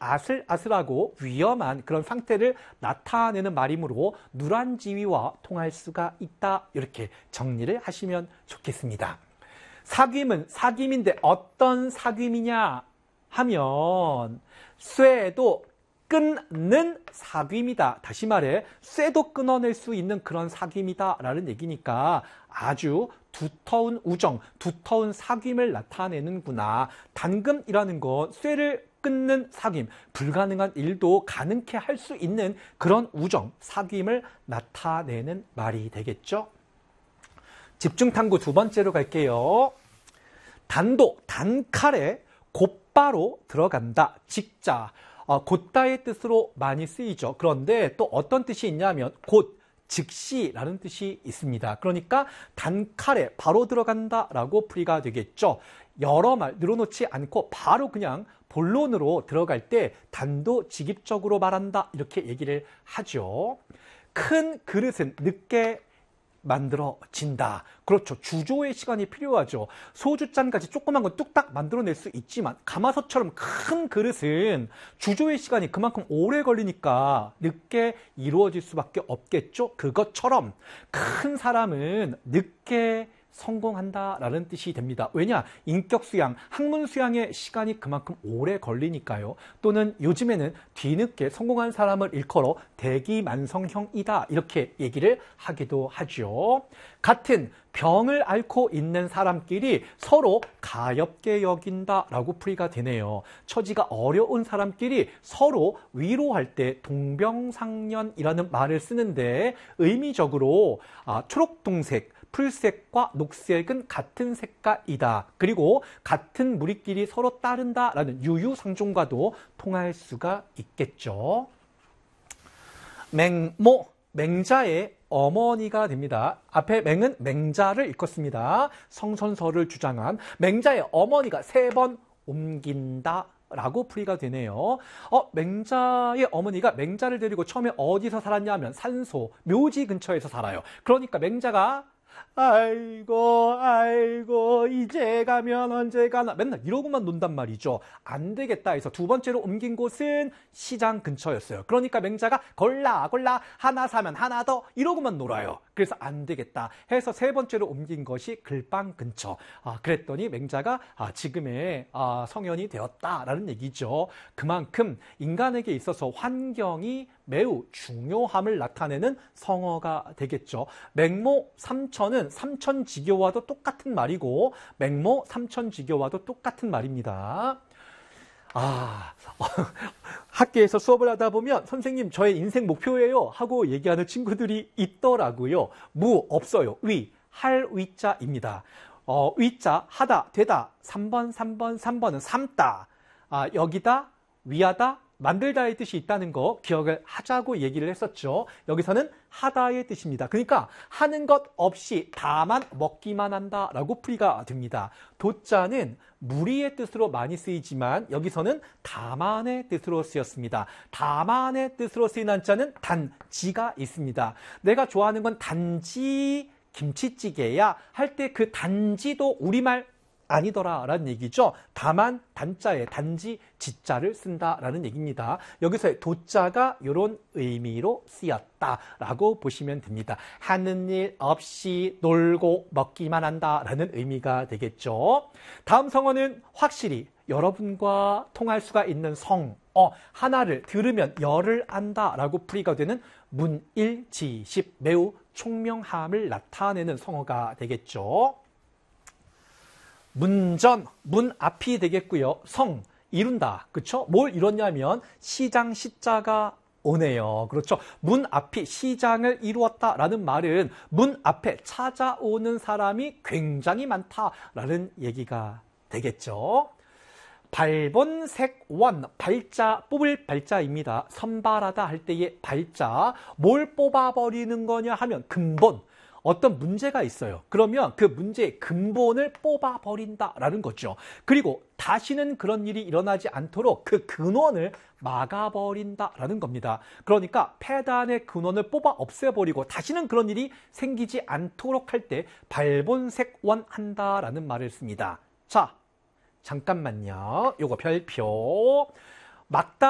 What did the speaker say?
아슬아슬하고 위험한 그런 상태를 나타내는 말이므로 누란지위와 통할 수가 있다. 이렇게 정리를 하시면 좋겠습니다. 사귐은 사귐인데 어떤 사귐이냐 하면 쇠도 끊는 사귐이다. 다시 말해 쇠도 끊어낼 수 있는 그런 사귐이다 라는 얘기니까 아주 두터운 우정, 두터운 사귐을 나타내는구나. 단금이라는 건 쇠를 끊는 사귐, 불가능한 일도 가능케 할 수 있는 그런 우정, 사귐을 나타내는 말이 되겠죠. 집중탐구 두 번째로 갈게요. 단도, 단칼에 곧바로 들어간다. 직자, 곧다의 뜻으로 많이 쓰이죠. 그런데 또 어떤 뜻이 있냐면 곧, 즉시라는 뜻이 있습니다. 그러니까 단칼에 바로 들어간다라고 풀이가 되겠죠. 여러 말 늘어놓지 않고 바로 그냥 본론으로 들어갈 때 단도직입적으로 말한다 이렇게 얘기를 하죠. 큰 그릇은 늦게 만들어진다. 그렇죠. 주조의 시간이 필요하죠. 소주잔같이 조그만 건 뚝딱 만들어낼 수 있지만 가마솥처럼 큰 그릇은 주조의 시간이 그만큼 오래 걸리니까 늦게 이루어질 수밖에 없겠죠. 그것처럼 큰 사람은 늦게 성공한다라는 뜻이 됩니다. 왜냐? 인격 수양, 학문 수양의 시간이 그만큼 오래 걸리니까요. 또는 요즘에는 뒤늦게 성공한 사람을 일컬어 대기만성형이다 이렇게 얘기를 하기도 하죠. 같은 병을 앓고 있는 사람끼리 서로 가엾게 여긴다라고 풀이가 되네요. 처지가 어려운 사람끼리 서로 위로할 때 동병상련이라는 말을 쓰는데 의미적으로 초록동색, 풀색과 녹색은 같은 색깔이다. 그리고 같은 무리끼리 서로 따른다라는 유유상종과도 통할 수가 있겠죠. 맹모, 맹자의 어머니가 됩니다. 앞에 맹은 맹자를 일컫습니다. 성선설을 주장한 맹자의 어머니가 3번 옮긴다. 라고 풀이가 되네요. 맹자의 어머니가 맹자를 데리고 처음에 어디서 살았냐 하면 산소, 묘지 근처에서 살아요. 그러니까 맹자가 아이고 이제 가면 언제 가나 맨날 이러고만 논단 말이죠. 안 되겠다 해서 두 번째로 옮긴 곳은 시장 근처였어요. 그러니까 맹자가 골라 하나 사면 하나 더 이러고만 놀아요. 그래서 안 되겠다 해서 세 번째로 옮긴 것이 글방 근처. 그랬더니 맹자가 지금의 성현이 되었다라는 얘기죠. 그만큼 인간에게 있어서 환경이 매우 중요함을 나타내는 성어가 되겠죠. 맹모 삼천은 삼천지교와도 똑같은 말이고 맹모 삼천지교와도 똑같은 말입니다. 학교에서 수업을 하다 보면 선생님 저의 인생 목표예요 하고 얘기하는 친구들이 있더라고요. 무 없어요. 위, 할 위자입니다. 위자 하다 되다 3번은 삼다. 여기다 위하다 만들다의 뜻이 있다는 거 기억을 하자고 얘기를 했었죠. 여기서는 하다의 뜻입니다. 그러니까 하는 것 없이 다만 먹기만 한다라고 풀이가 됩니다. 도자는 무리의 뜻으로 많이 쓰이지만 여기서는 다만의 뜻으로 쓰였습니다. 다만의 뜻으로 쓰인 한자는 단지가 있습니다. 내가 좋아하는 건 단지 김치찌개야 할 때 그 단지도 우리말 아니더라 라는 얘기죠. 다만 단자에 단지 지자를 쓴다라는 얘기입니다. 여기서의 도자가 이런 의미로 쓰였다라고 보시면 됩니다. 하는 일 없이 놀고 먹기만 한다라는 의미가 되겠죠. 다음 성어는 확실히 여러분과 통할 수가 있는 성어 하나를 들으면 열을 안다라고 풀이가 되는 문일지십 매우 총명함을 나타내는 성어가 되겠죠. 문전, 문 앞이 되겠고요. 성, 이룬다. 그렇죠? 뭘 이뤘냐면 시장 시자가 오네요. 그렇죠? 문 앞이 시장을 이루었다라는 말은 문 앞에 찾아오는 사람이 굉장히 많다라는 얘기가 되겠죠. 발본색원, 발자, 뽑을 발자입니다. 선발하다 할 때의 발자, 뭘 뽑아버리는 거냐 하면 근본, 어떤 문제가 있어요. 그러면 그 문제의 근본을 뽑아버린다라는 거죠. 그리고 다시는 그런 일이 일어나지 않도록 그 근원을 막아버린다라는 겁니다. 그러니까 폐단의 근원을 뽑아 없애버리고 다시는 그런 일이 생기지 않도록 할 때 발본색원한다라는 말을 씁니다. 자, 잠깐만요. 요거 별표. 막다